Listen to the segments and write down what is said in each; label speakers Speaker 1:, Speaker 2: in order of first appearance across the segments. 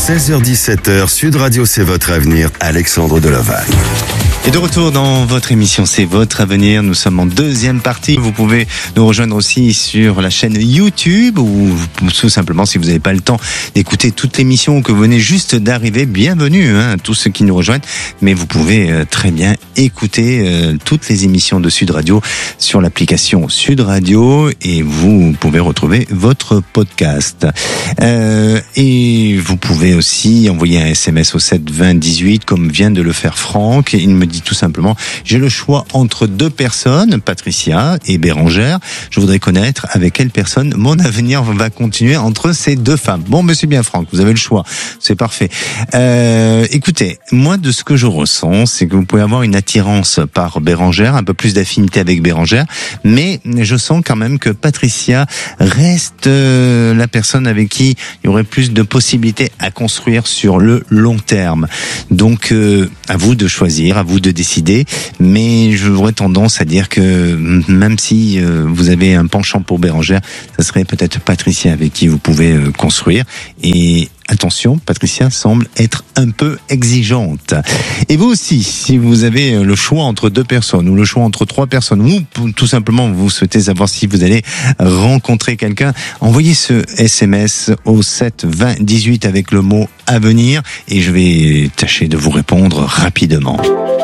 Speaker 1: 16h-17h, Sud Radio, c'est votre avenir. Alexandre Delaval.
Speaker 2: Et de retour dans votre émission, c'est votre avenir. Nous sommes en deuxième partie. Vous pouvez nous rejoindre aussi sur la chaîne YouTube ou tout simplement, si vous n'avez pas le temps d'écouter toute l'émission ou que vous venez juste d'arriver, bienvenue à tous ceux qui nous rejoignent. Mais vous pouvez très bien écouter toutes les émissions de Sud Radio sur l'application Sud Radio et vous pouvez retrouver votre podcast. Et vous pouvez aussi envoyer un SMS au 7 20 18 comme vient de le faire Franck. Il me dit tout simplement, j'ai le choix entre deux personnes, Patricia et Bérangère. Je voudrais connaître avec quelle personne mon avenir va continuer entre ces deux femmes. Bon, mais c'est bien Franck, vous avez le choix. C'est parfait. Écoutez, moi de ce que je ressens, c'est que vous pouvez avoir une attirance par Bérangère, un peu plus d'affinité avec Bérangère, mais je sens quand même que Patricia reste la personne avec qui il y aurait plus de possibilités à construire sur le long terme. Donc, à vous de choisir, à vous de décider, mais j'aurais tendance à dire que même si vous avez un penchant pour Bérangère, ça serait peut-être Patricia avec qui vous pouvez construire. Et attention, Patricia semble être un peu exigeante. Et vous aussi, si vous avez le choix entre deux personnes ou le choix entre trois personnes ou tout simplement vous souhaitez savoir si vous allez rencontrer quelqu'un, envoyez ce SMS au 7 20 18 avec le mot avenir et je vais tâcher de vous répondre rapidement.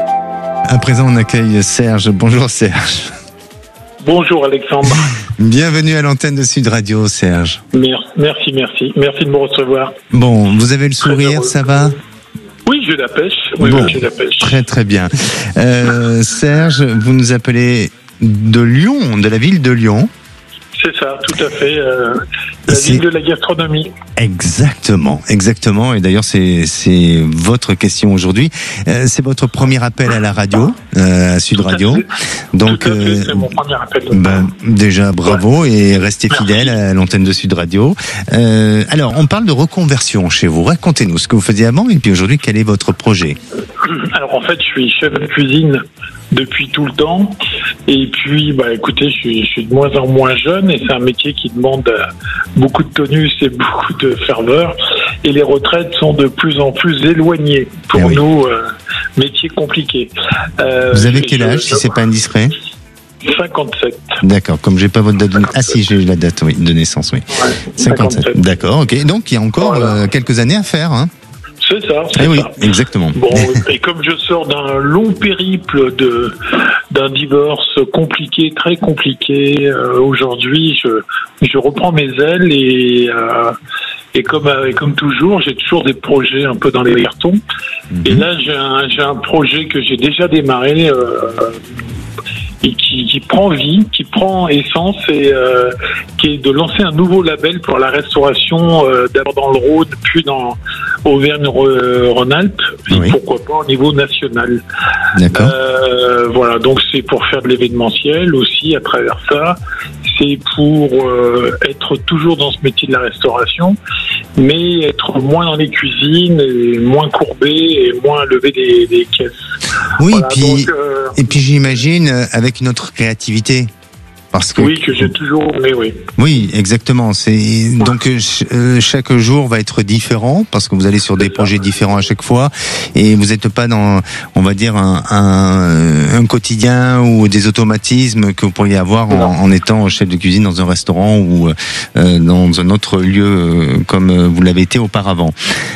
Speaker 2: À présent, on accueille Serge. Bonjour Serge.
Speaker 3: Bonjour Alexandre.
Speaker 2: Bienvenue à l'antenne de Sud Radio, Serge.
Speaker 3: Merci de me recevoir.
Speaker 2: Bon, vous avez le sourire, ça va ?
Speaker 3: Oui, j'ai la pêche. Oui,
Speaker 2: bon,
Speaker 3: j'ai la pêche.
Speaker 2: Très très bien. Serge, vous nous appelez de Lyon, de la ville de Lyon.
Speaker 3: C'est ça, tout à fait. La ville de la gastronomie.
Speaker 2: Exactement. Et d'ailleurs, c'est votre question aujourd'hui. C'est votre premier appel à la radio, à Sud Radio. Donc,
Speaker 3: c'est mon premier appel.
Speaker 2: Déjà, bravo et restez fidèles à l'antenne de Sud Radio. Alors, on parle de reconversion chez vous. Racontez-nous ce que vous faisiez avant et puis aujourd'hui, quel est votre projet ?
Speaker 3: Alors, en fait, je suis chef de cuisine depuis tout le temps. Et puis, écoutez, je suis de moins en moins jeune et c'est un métier qui demande beaucoup de tonus et beaucoup de ferveur. Et les retraites sont de plus en plus éloignées pour nous, métier compliqué.
Speaker 2: Vous avez quel âge, si c'est pas indiscret ?
Speaker 3: 57.
Speaker 2: D'accord, comme j'ai pas votre date de naissance. Ah si, j'ai la date de naissance, oui.
Speaker 3: Ouais,
Speaker 2: 57. D'accord, ok. Donc il y a encore quelques années à faire, hein.
Speaker 3: C'est ça,
Speaker 2: oui, exactement.
Speaker 3: Bon, et comme je sors d'un long périple d'un divorce compliqué, très compliqué, aujourd'hui, je reprends mes ailes et comme toujours, j'ai toujours des projets un peu dans les cartons. Et là, j'ai un projet que j'ai déjà démarré et qui prend vie, qui prend essence et qui est de lancer un nouveau label pour la restauration d'abord dans le Rhône, puis dans Auvergne-Rhône-Alpes, et pourquoi pas au niveau national.
Speaker 2: D'accord.
Speaker 3: Voilà, donc c'est pour faire de l'événementiel aussi à travers ça. C'est pour être toujours dans ce métier de la restauration, mais être moins dans les cuisines, et moins courbé et moins lever des caisses.
Speaker 2: Oui,
Speaker 3: voilà,
Speaker 2: et puis j'imagine avec une autre créativité. Parce que
Speaker 3: oui, que j'ai toujours aimé, oui.
Speaker 2: Oui, exactement. Donc chaque jour va être différent parce que vous allez sur des projets différents à chaque fois et vous n'êtes pas dans, on va dire un quotidien ou des automatismes que vous pourriez avoir en étant chef de cuisine dans un restaurant ou dans un autre lieu comme vous l'avez été auparavant.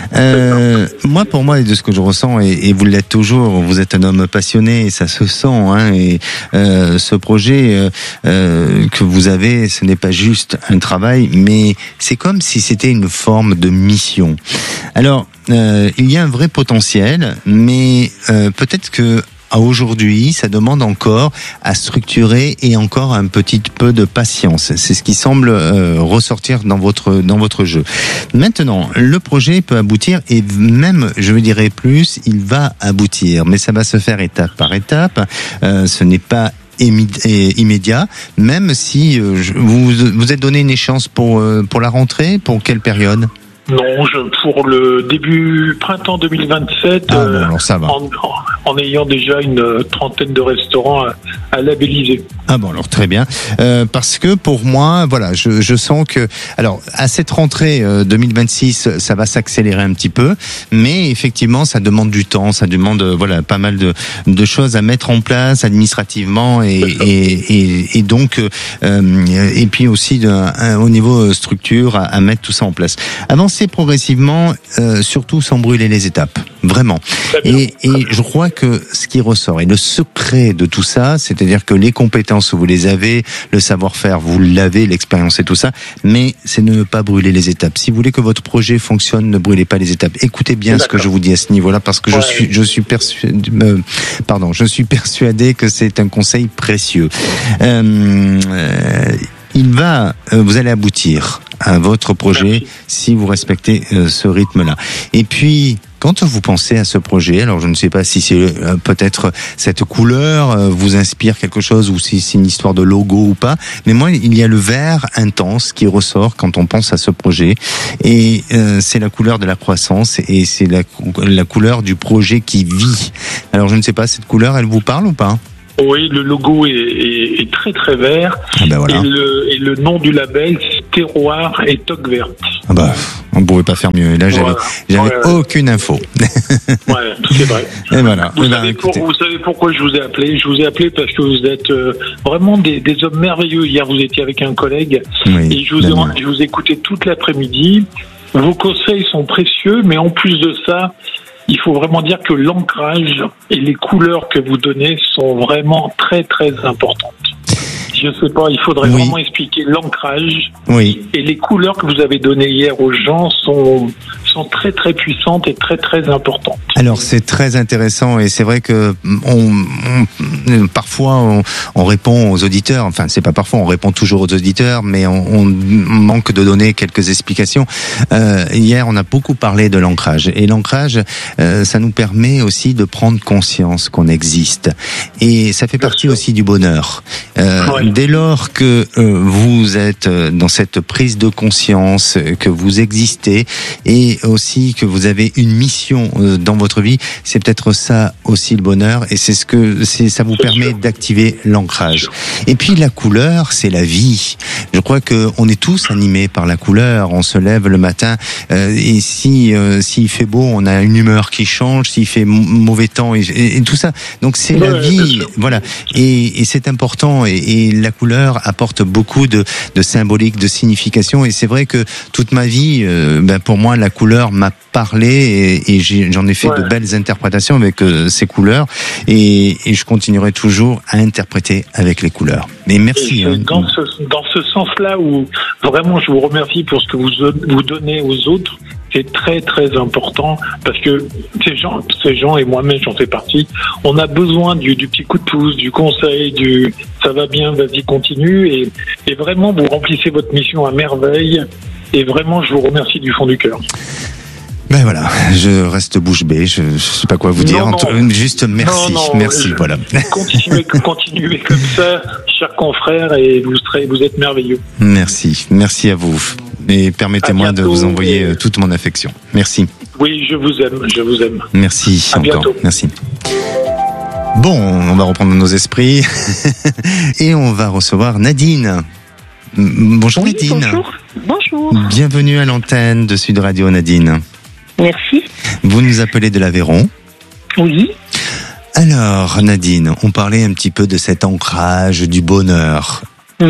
Speaker 2: Pour moi, et de ce que je ressens et vous l'êtes toujours, vous êtes un homme passionné et ça se sent. Et ce projet que vous avez, ce n'est pas juste un travail, mais c'est comme si c'était une forme de mission. Alors, il y a un vrai potentiel, mais peut-être que aujourd'hui, ça demande encore à structurer et encore un petit peu de patience. C'est ce qui semble ressortir dans votre jeu. Maintenant, le projet peut aboutir et même, je dirais plus, il va aboutir, mais ça va se faire étape par étape. Ce n'est pas immédiat, même si vous êtes donné une échéance pour la rentrée, pour quelle période ?
Speaker 3: Non, pour le début printemps 2027.
Speaker 2: Alors ça va.
Speaker 3: en ayant déjà une trentaine de restaurants à labelliser.
Speaker 2: Ah bon, alors très bien. Parce que pour moi, voilà, je sens que, alors à cette rentrée 2026, ça va s'accélérer un petit peu, mais effectivement, ça demande du temps, ça demande voilà pas mal de choses à mettre en place administrativement et donc et puis aussi au niveau structure à mettre tout ça en place. Avancer progressivement, surtout sans brûler les étapes, vraiment. Et je crois que ce qui ressort et le secret de tout ça, c'est-à-dire que les compétences vous les avez, le savoir-faire vous l'avez, l'expérience et tout ça, mais c'est de ne pas brûler les étapes. Si vous voulez que votre projet fonctionne, ne brûlez pas les étapes. Écoutez bien ce que je vous dis à ce niveau-là, parce que je suis persuadé que c'est un conseil précieux. Vous allez aboutir à votre projet si vous respectez ce rythme-là. Et puis, quand vous pensez à ce projet, alors je ne sais pas si c'est peut-être cette couleur vous inspire quelque chose ou si c'est une histoire de logo ou pas, mais moi il y a le vert intense qui ressort quand on pense à ce projet et c'est la couleur de la croissance et c'est la couleur du projet qui vit. Alors je ne sais pas, cette couleur elle vous parle ou pas ?
Speaker 3: Oui, le logo est très très vert.
Speaker 2: Ah ben voilà.
Speaker 3: Et le nom du label, c'est Terroir et Toque Verte.
Speaker 2: Ah bah, on ne pouvait pas faire mieux. Et là, j'avais aucune info.
Speaker 3: Ouais, c'est vrai.
Speaker 2: Et voilà.
Speaker 3: Vous savez pourquoi je vous ai appelé ? Je vous ai appelé parce que vous êtes vraiment des hommes merveilleux. Hier, vous étiez avec un collègue et je vous ai écouté toute l'après-midi. Vos conseils sont précieux, mais en plus de ça, il faut vraiment dire que l'ancrage et les couleurs que vous donnez sont vraiment très très importantes. Je ne sais pas, il faudrait vraiment expliquer l'ancrage. Oui. Et les couleurs que vous avez données hier aux gens sont très très puissantes et très très importantes.
Speaker 2: Alors c'est très intéressant et c'est vrai que parfois on répond aux auditeurs, enfin c'est pas parfois, on répond toujours aux auditeurs, mais on manque de donner quelques explications. Hier on a beaucoup parlé de l'ancrage et l'ancrage ça nous permet aussi de prendre conscience qu'on existe et ça fait partie aussi du bonheur. Dès lors que vous êtes dans cette prise de conscience, que vous existez et aussi que vous avez une mission dans votre vie, c'est peut-être ça aussi le bonheur et ça vous permet d'activer l'ancrage. Et puis la couleur, c'est la vie. Je crois que on est tous animés par la couleur. On se lève le matin et s'il fait beau, on a une humeur qui change. S'il fait mauvais temps et tout ça. Donc c'est la vie, voilà. Et c'est important et la couleur apporte beaucoup de symbolique, de signification et c'est vrai que toute ma vie, pour moi la couleur m'a parlé et j'en ai fait de belles interprétations avec ces couleurs et je continuerai toujours à interpréter avec les couleurs. Mais merci.
Speaker 3: Dans ce sens-là où vraiment je vous remercie pour ce que vous donnez aux autres, c'est très très important parce que ces gens et moi-même j'en fais partie, on a besoin du petit coup de pouce, du conseil, du ça va bien, vas-y continue et vraiment vous remplissez votre mission à merveille et vraiment je vous remercie du fond du cœur.
Speaker 2: Ben voilà, je reste bouche bée, je sais pas quoi vous dire, juste merci, merci, voilà.
Speaker 3: Continuez comme ça, chers confrères, et vous êtes merveilleux.
Speaker 2: Merci à vous. Et permettez-moi de vous envoyer toute mon affection. Merci.
Speaker 3: Oui, je vous aime.
Speaker 2: Merci
Speaker 3: à
Speaker 2: encore,
Speaker 3: bientôt.
Speaker 2: Merci. Bon, on va reprendre nos esprits et on va recevoir Nadine. Bonjour Nadine.
Speaker 4: Bonjour.
Speaker 2: Bienvenue à l'antenne de Sud Radio Nadine.
Speaker 4: Merci.
Speaker 2: Vous nous appelez de l'Aveyron ?
Speaker 4: Oui.
Speaker 2: Alors Nadine, on parlait un petit peu de cet ancrage du bonheur.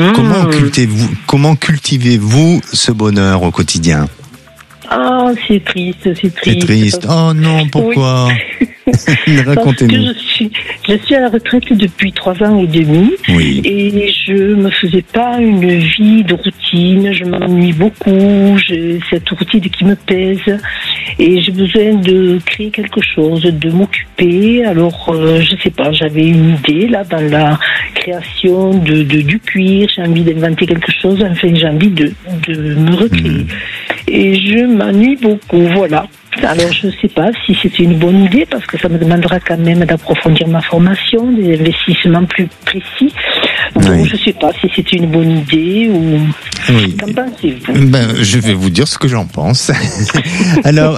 Speaker 2: Comment cultivez-vous ce bonheur au quotidien ?
Speaker 4: Ah, c'est triste.
Speaker 2: C'est triste. Oh non, pourquoi ? Racontez-nous.
Speaker 4: Parce que je suis à la retraite depuis 3 ans et demi et je me faisais pas une vie de routine, je m'ennuie beaucoup, j'ai cette routine qui me pèse et j'ai besoin de créer quelque chose, de m'occuper. Alors je sais pas, j'avais une idée là dans la création du cuir, j'ai envie d'inventer quelque chose, enfin j'ai envie de me recréer. Et je m'ennuie beaucoup, voilà. Alors je ne sais pas si c'est une bonne idée parce que ça me demandera quand même d'approfondir ma formation, des investissements plus précis. Donc je ne sais pas si c'est une bonne idée ou...
Speaker 2: Oui.
Speaker 4: Qu'en pensez-vous?
Speaker 2: Je vais vous dire ce que j'en pense. Alors,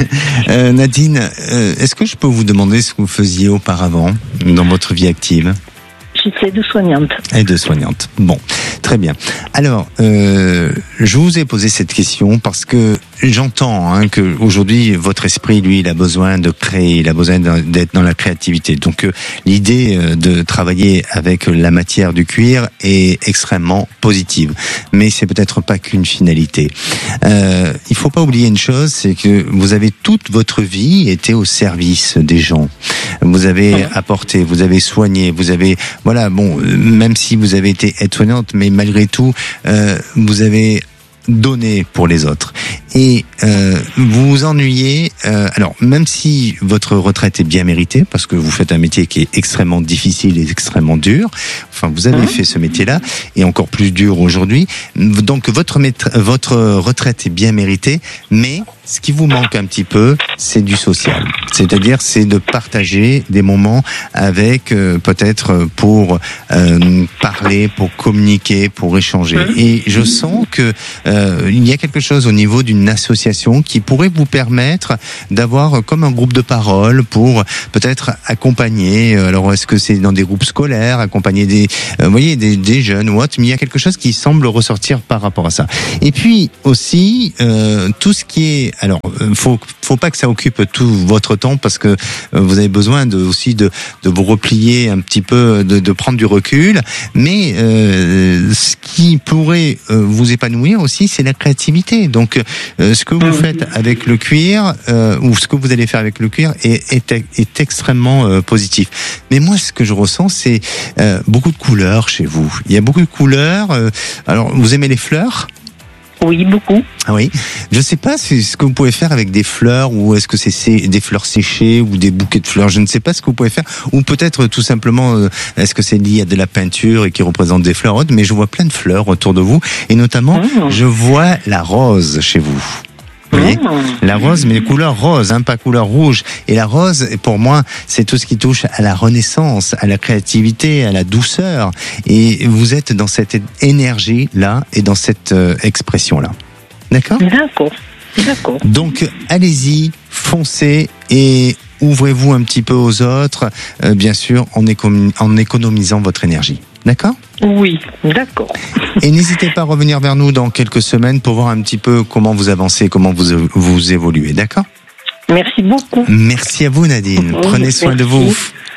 Speaker 2: Nadine, est-ce que je peux vous demander ce que vous faisiez auparavant dans votre vie active?
Speaker 4: J'étais aide-soignante.
Speaker 2: Aide-soignante. Bon, très bien. Alors, je vous ai posé cette question parce que j'entends que aujourd'hui votre esprit, lui, il a besoin de créer, il a besoin d'être dans la créativité. Donc, l'idée de travailler avec la matière du cuir est extrêmement positive, mais c'est peut-être pas qu'une finalité. Il faut pas oublier une chose, c'est que vous avez toute votre vie été au service des gens. Vous avez apporté, vous avez soigné, vous avez, voilà, bon, même si vous avez été aide-soignante, mais malgré tout, vous avez donné pour les autres. Et vous vous ennuyez, alors même si votre retraite est bien méritée, parce que vous faites un métier qui est extrêmement difficile et extrêmement dur, enfin vous avez fait ce métier-là, et encore plus dur aujourd'hui, donc votre retraite est bien méritée, mais ce qui vous manque un petit peu, c'est du social. C'est-à-dire, c'est de partager des moments avec, peut-être pour parler, pour communiquer, pour échanger. Et je sens que il y a quelque chose au niveau d'une association qui pourrait vous permettre d'avoir comme un groupe de parole pour peut-être accompagner. Alors, est-ce que c'est dans des groupes scolaires, accompagner des, vous voyez, des jeunes ou autres, mais il y a quelque chose qui semble ressortir par rapport à ça. Et puis aussi, tout ce qui est, alors, faut pas que ça occupe tout votre temps parce que vous avez besoin aussi de vous replier un petit peu, de prendre du recul. Mais ce qui pourrait vous épanouir aussi, c'est la créativité. Donc, ce que vous faites avec le cuir ou ce que vous allez faire avec le cuir est extrêmement positif. Mais moi, ce que je ressens, c'est beaucoup de couleurs chez vous. Il y a beaucoup de couleurs. Alors, vous aimez les fleurs ?
Speaker 4: Oui, beaucoup.
Speaker 2: Ah oui. Je sais pas ce que vous pouvez faire avec des fleurs, ou est-ce que c'est des fleurs séchées ou des bouquets de fleurs. Je ne sais pas ce que vous pouvez faire. Ou peut-être tout simplement, est-ce que c'est lié à de la peinture et qui représente des fleurs autres. Mais je vois plein de fleurs autour de vous. Et notamment, je vois la rose chez vous. Vous voyez, la rose, mais couleur rose, pas couleur rouge. Et la rose, pour moi, c'est tout ce qui touche à la renaissance, à la créativité, à la douceur. Et vous êtes dans cette énergie-là et dans cette expression-là. D'accord ?
Speaker 4: D'accord.
Speaker 2: Donc, allez-y, foncez et ouvrez-vous un petit peu aux autres, bien sûr, en économisant votre énergie. D'accord ?
Speaker 4: Oui, d'accord.
Speaker 2: Et n'hésitez pas à revenir vers nous dans quelques semaines pour voir un petit peu comment vous avancez, comment vous évoluez, d'accord ?
Speaker 4: Merci beaucoup.
Speaker 2: Merci à vous, Nadine. Prenez soin de vous.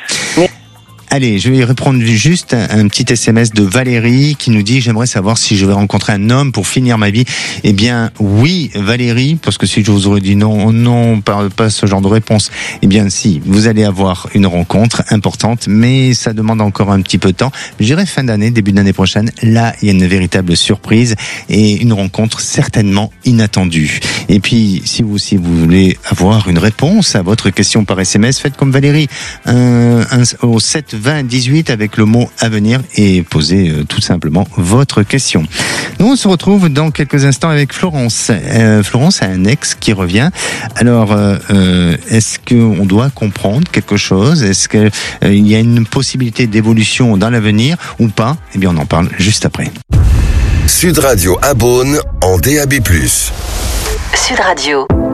Speaker 2: Allez, je vais reprendre juste un petit SMS de Valérie qui nous dit: j'aimerais savoir si je vais rencontrer un homme pour finir ma vie. Eh bien, oui, Valérie, parce que si je vous aurais dit non, pas ce genre de réponse. Eh bien, si, vous allez avoir une rencontre importante, mais ça demande encore un petit peu de temps. Je dirais fin d'année, début d'année prochaine. Là, il y a une véritable surprise et une rencontre certainement inattendue. Et puis, si vous voulez avoir une réponse à votre question par SMS, faites comme Valérie, au 7 20 18 avec le mot avenir et posez tout simplement votre question. Nous, on se retrouve dans quelques instants avec Florence. Florence a un ex qui revient. Alors, est-ce qu'on doit comprendre quelque chose ? Est-ce qu'il y a une possibilité d'évolution dans l'avenir ou pas ? Eh bien, on en parle juste après.
Speaker 1: Sud Radio à Beaune en DAB+.
Speaker 5: Sud Radio.